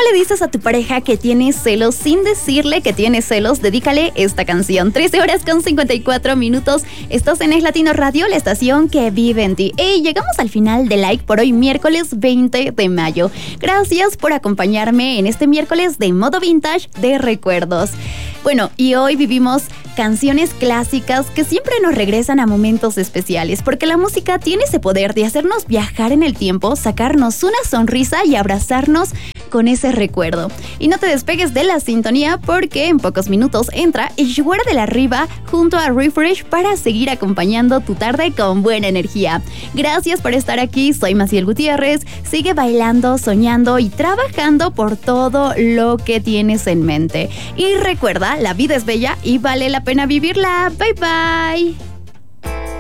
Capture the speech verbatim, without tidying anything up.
le dices a tu pareja que tienes celos sin decirle que tienes celos? Dedícale esta canción. trece horas con cincuenta y cuatro minutos. Estás en Es Latino Radio, la estación que vive en ti. Y llegamos al final de Like por hoy, miércoles veinte de mayo. Gracias por acompañarme en este miércoles de modo vintage de recuerdos. Bueno, y hoy vivimos canciones clásicas que siempre nos regresan a momentos especiales, porque la música tiene ese poder de hacernos viajar en el tiempo, sacarnos una sonrisa y abrazarnos con ese recuerdo. Y no te despegues de la sintonía, porque en pocos minutos entra Ishwara de la Riva junto a Refresh para seguir acompañando tu tarde con buena energía. Gracias por estar aquí, soy Maciel Gutiérrez. Sigue bailando, soñando y trabajando por todo lo que tienes en mente. Y recuerda, la vida es bella y vale la pena vivirla. Bye bye.